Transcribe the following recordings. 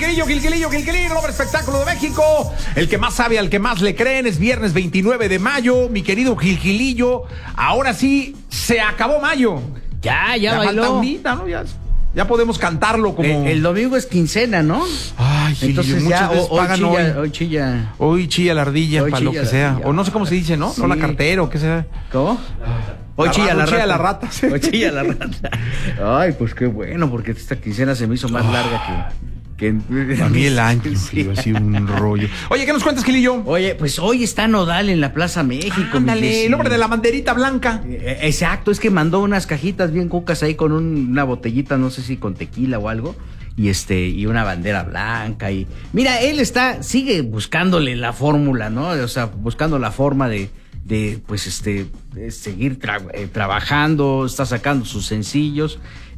Gilquilillo, el hombre espectáculo de México. El que más sabe, al que más le creen. Es viernes 29 de mayo, mi querido Gilquilillo. Ahora sí, se acabó mayo. Ya falta bailó. unita, ¿no? Ya podemos cantarlo como... El domingo es quincena, ¿no? Ay, Gilillo, entonces muchas veces pagan hoy chilla. Hoy chilla la ardilla, Hoy para lo chilla que la sea. ardilla. O no sé cómo se dice, ¿no? Sí. No la cartera o qué sea. ¿Cómo? Hoy chilla la rata. Sí. Hoy chilla la rata. Ay, pues qué bueno, porque esta quincena se me hizo más larga que A mí el año, Sí. ha sido un rollo. Oye, ¿qué nos cuentas, Gilillo? Oye, pues hoy está Nodal en la Plaza México. Ándale, el hombre de la banderita blanca. Exacto, es que mandó unas cajitas bien cucas ahí con una botellita, no sé si con tequila o algo, y una bandera blanca. Y mira, él sigue buscándole la fórmula, ¿no? O sea, buscando la forma de seguir trabajando, está sacando sus sencillos.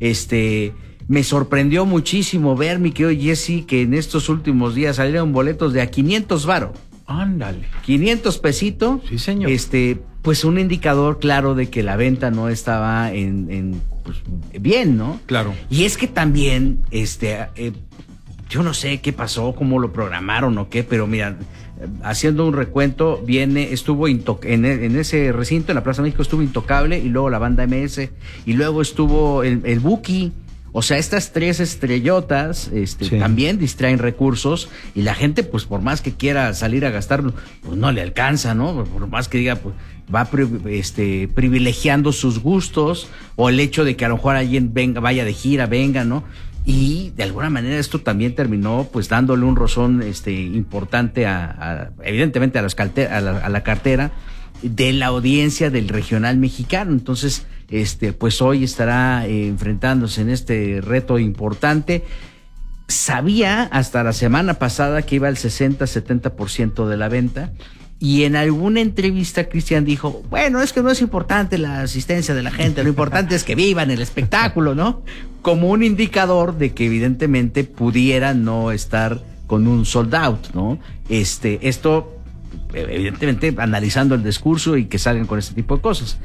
Me sorprendió muchísimo ver, mi querido Jesse, que en estos últimos días salieron boletos de a 500 varos. Ándale. 500 pesitos. Sí, señor. Pues un indicador claro de que la venta no estaba pues, bien, ¿no? Claro. Y es que también, yo no sé qué pasó, cómo lo programaron o qué, pero mira, haciendo un recuento, estuvo en ese recinto, en la Plaza México, estuvo Intocable, y luego la banda MS, y luego estuvo el Buki. O sea, estas tres estrellotas sí, también distraen recursos, y la gente, pues por más que quiera salir a gastarlo, pues no le alcanza, ¿no? Por más que diga, pues va privilegiando sus gustos, o el hecho de que a lo mejor alguien vaya de gira, venga, ¿no? Y de alguna manera esto también terminó pues dándole un rozón importante evidentemente a la cartera de la audiencia del regional mexicano. Entonces, pues hoy estará enfrentándose en este reto importante. Sabía hasta la semana pasada que iba al 60-70% de la venta, y en alguna entrevista Cristian dijo, bueno, es que no es importante la asistencia de la gente, lo importante es que vivan el espectáculo, ¿no? Como un indicador de que evidentemente pudiera no estar con un sold out, ¿no? Esto evidentemente analizando el discurso y que salgan con este tipo de cosas.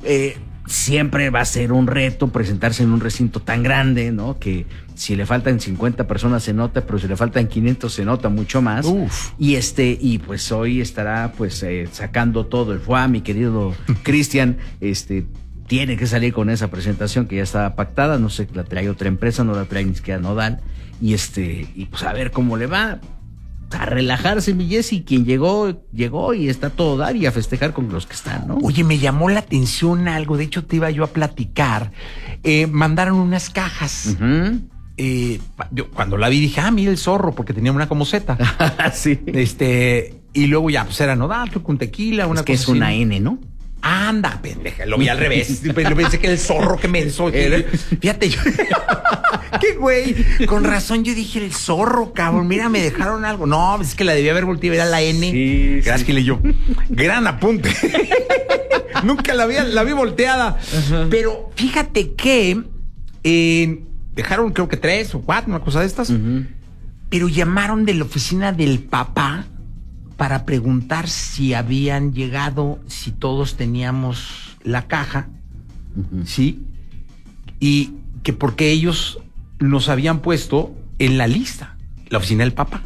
Siempre va a ser un reto presentarse en un recinto tan grande, ¿no? Que si le faltan 50 personas se nota, pero si le faltan 500 se nota mucho más. Uf. Y pues hoy estará pues sacando todo el fuá, mi querido Cristian. Tiene que salir con esa presentación que ya estaba pactada, no sé, la trae otra empresa, no la trae ni siquiera Nodal, y pues a ver cómo le va. A relajarse, mi Jessy, quien llegó y está todo dar, y a festejar con los que están, ¿no? Oye, me llamó la atención algo, de hecho te iba yo a platicar. Mandaron unas cajas. Uh-huh. Yo cuando la vi dije, mira el zorro, porque tenía una como Z. Sí. Y luego ya, pues era Nodal, con tequila, una es que cosa es una así. N, ¿no? Anda, pendeja, lo vi al revés. Pensé que era el zorro que me hizo. Fíjate, yo. ¿Qué güey? Con razón yo dije el zorro, cabrón. Mira, me dejaron algo. No, es que la debía haber volteado, era la N. Sí, gracias, que yo. Gran apunte. Nunca la vi volteada. Uh-huh. Pero fíjate que dejaron, creo que 3 o 4, una cosa de estas. Uh-huh. Pero llamaron de la oficina del papá para preguntar si habían llegado, si todos teníamos la caja, uh-huh, ¿sí? Y que porque ellos nos habían puesto en la lista, la oficina del papá.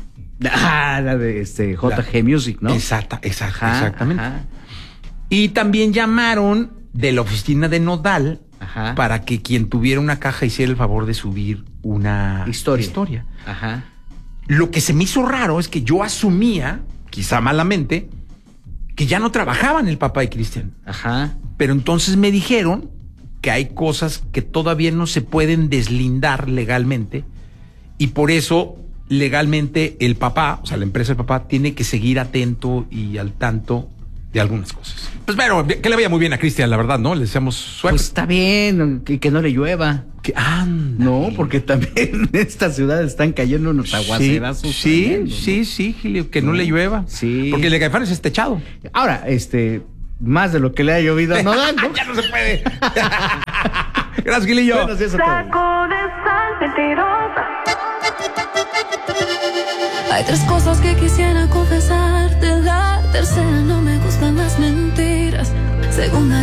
La de JG Music, ¿no? Exactamente. Ajá. Y también llamaron de la oficina de Nodal, ajá, para que quien tuviera una caja hiciera el favor de subir una historia. Ajá. Lo que se me hizo raro es que yo asumía, quizá malamente, que ya no trabajaban el papá y Cristian. Ajá. Pero entonces me dijeron que hay cosas que todavía no se pueden deslindar legalmente, y por eso legalmente el papá, o sea, la empresa del papá, tiene que seguir atento y al tanto de algunas cosas. Pues bueno, que le vaya muy bien a Cristian, la verdad, ¿no? Le deseamos suerte. Pues está bien, que no le llueva. No, porque también en esta ciudad están cayendo unos aguacerazos. Sí, Gilio, que no le llueva. Sí. Porque el de Caifanes es techado. Ahora, más de lo que le ha llovido a Nodal, ¿no? Ya no se puede. Gracias, Gilillo. Buenos días a todos. Saco de sal mentirosa. Hay 3 cosas que quisiera confesarte. La tercera, no me gustan las mentiras. Segunda,